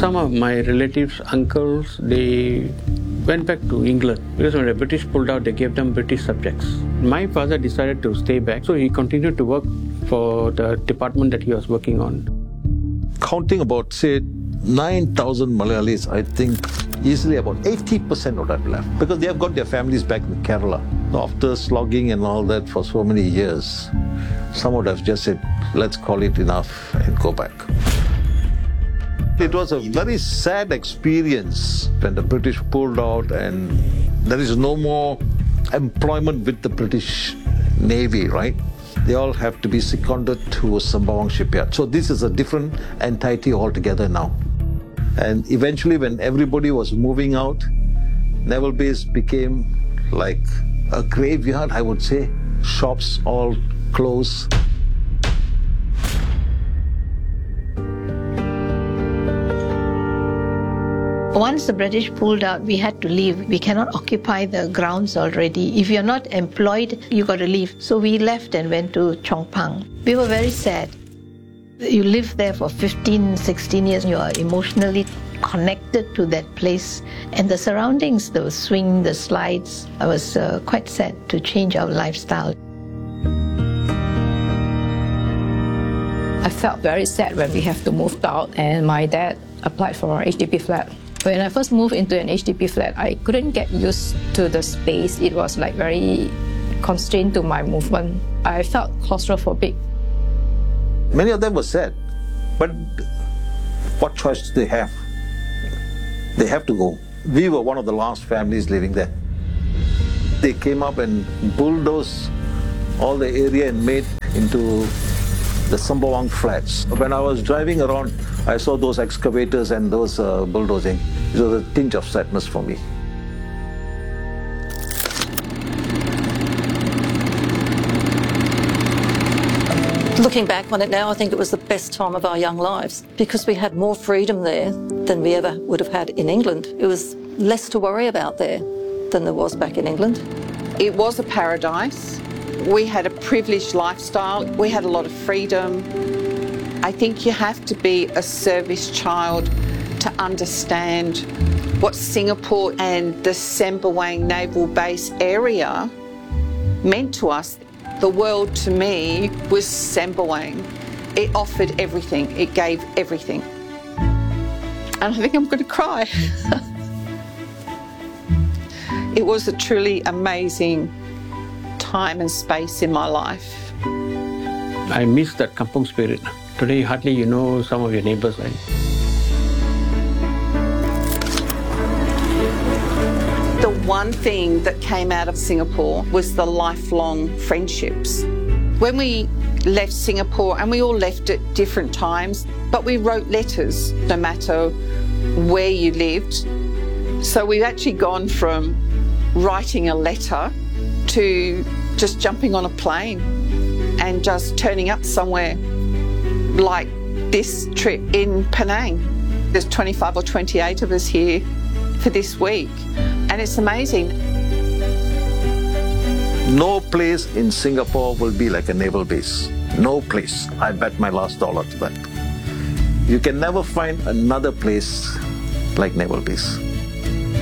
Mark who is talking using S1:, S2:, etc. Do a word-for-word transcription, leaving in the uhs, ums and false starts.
S1: Some of my relatives, uncles, they went back to England because when the British pulled out, they gave them British subjects. My father decided to stay back, so he continued to work for the department that he was working on.
S2: Counting about, say, nine thousand Malayalis, I think easily about eighty percent would have left because they have got their families back in Kerala. After slogging and all that for so many years, some would have just said, let's call it enough and go back. It was a very sad experience when the British pulled out and there is no more employment with the British Navy, right? They all have to be seconded to Sembawang shipyard. So this is a different entity altogether now. And eventually when everybody was moving out, Naval Base became like a graveyard, I would say. Shops all closed.
S3: Once the British pulled out, we had to leave. We cannot occupy the grounds already. If you're not employed, you got to leave. So we left and went to Chong Pang. We were very sad. You live there for fifteen, sixteen years. You are emotionally connected to that place. And the surroundings, the swing, the slides, I was uh, quite sad to change our lifestyle.
S4: I felt very sad when we have to move out and my dad applied for an H D B flat. When I first moved into an H D B flat, I couldn't get used to the space. It was like very constrained to my movement. I felt claustrophobic.
S2: Many of them were sad, but what choice do they have? They have to go. We were one of the last families living there. They came up and bulldozed all the area and made into the Sembawang flats. When I was driving around, I saw those excavators and those uh, bulldozing. It was a tinge of sadness for me.
S5: Looking back on it now, I think it was the best time of our young lives because we had more freedom there than we ever would have had in England. It was less to worry about there than there was back in England.
S6: It was a paradise. We had a privileged lifestyle. We had a lot of freedom. I think you have to be a service child to understand what Singapore and the Sembawang Naval Base area meant to us. The world to me was Sembawang. It offered everything. It gave everything. And I think I'm going to cry. It was a truly amazing time and space in my life.
S1: I miss that kampung spirit. Today, hardly you know some of your neighbors, right?
S6: The one thing that came out of Singapore was the lifelong friendships. When we left Singapore, and we all left at different times, but we wrote letters no matter where you lived. So we've actually gone from writing a letter to just jumping on a plane and just turning up somewhere like this trip in Penang. There's twenty-five or twenty-eight of us here for this week, and it's amazing.
S2: No place in Singapore will be like a naval base. No place. I bet my last dollar to that. You can never find another place like Naval Base.